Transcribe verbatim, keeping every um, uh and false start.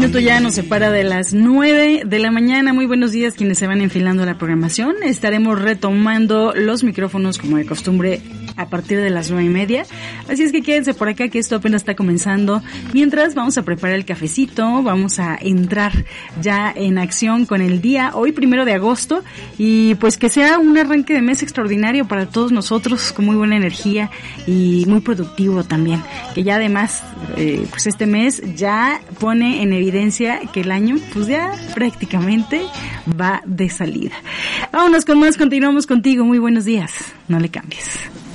minuto ya nos separa de las nueve de la mañana. Muy buenos días quienes se van enfilando a la programación. Estaremos retomando los micrófonos como de costumbre a partir de las nueve y media. Así es que quédense por acá que esto apenas está comenzando. Mientras vamos a preparar el cafecito, vamos a entrar ya en acción con el día, hoy primero de agosto, y pues que sea un arranque de mes extraordinario para todos nosotros, con muy buena energía y muy productivo también. Que ya además, eh, pues este mes ya pone en evidencia que el año pues ya prácticamente va de salida. Vámonos con más, continuamos contigo. Muy buenos días, no le cambies.